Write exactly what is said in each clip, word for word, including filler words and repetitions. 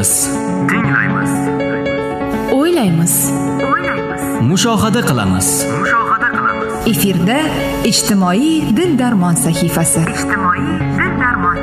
Tinglaymiz. Tinglaymiz. O'ylaymiz. O'ylaymiz. Mushohada qilamiz. Mushohada qilamiz. Efirda ijtimoiy dil darmon sahifasi. Ijtimoiy dil darmon.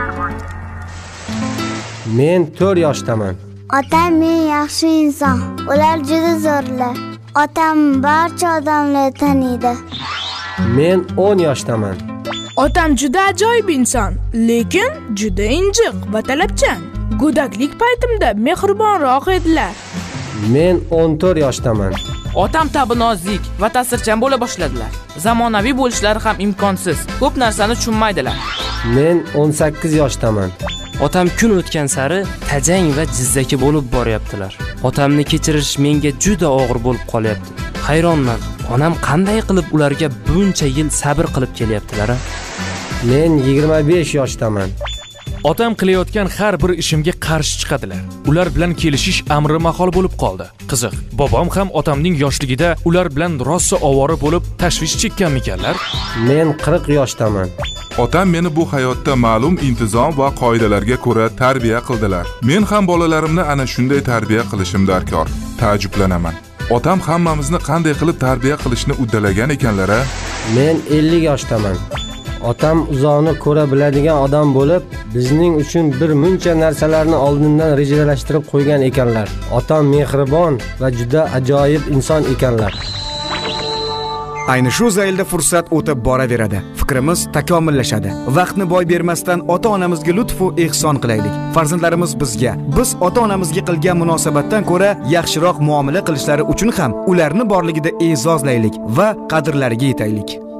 Men to'rt yoshdaman. Otam men yaxshi inson. Ular juda zo'rlar. Otam barcha odamlarni taniydi. Men o'n yoshdaman. Otam juda ajoyib inson, lekin juda injiq va talabchan. Go'daklik paytimda mehribonroq edilar. Men o'n to'rt yoshdaman. Otam tabi nozik va ta'sirchan bo'la boshladilar. Zamonaviy bo'lishlari ham imkonsiz. Ko'p narsani tushunmaydilar. Men o'n sakkiz yoshdaman. Otam kun o'tgan sari tajang va jizzaki bo'lib boryaptilar. Otamni kechirish menga juda og'ir bo'lib qolyapti. Hayronman. Onam qanday qilib ularga buncha yil sabr qilib kelyaptilar? Men yigirma besh yoshdaman. Otam qilayotgan har bir ishimga qarshi chiqadilar. Ular bilan kelishish amri mahol bo'lib qoldi. Qiziq, bobom ham otamning yoshligida ular bilan rosa ovora bo'lib tashvish chekkanmikanlar? Men qirq yoshdaman. Otam meni bu hayotda ma'lum intizom va qoidalarga ko'ra tarbiya qildilar. Men ham bolalarimni ana shunday tarbiya qilishim darkor. Ta'jiblanaman. Otam hammamizni qanday qilib tarbiya qilishni uddalagan ekanlar-a? Men ellik yoshdaman. Otam uzoqni ko'ra biladigan odam bo'lib, bizning uchun bir muncha narsalarni oldindan rejalashtirib qo'ygan ekanlar. Otam mehribon va juda ajoyib inson ekanlar. Ayni shu zaylda fursat o'tib boraveradi. Fikrimiz takomillashadi. Vaqtni boy bermasdan ota-onamizga lutf va ehson qilaylik. Farzandlarimiz bizga, biz ota-onamizga qilgan munosabatdan ko'ra yaxshiroq muomala qilishlari uchun ham ularni borligida e'zozlaylik va qadrlariga yetaylik.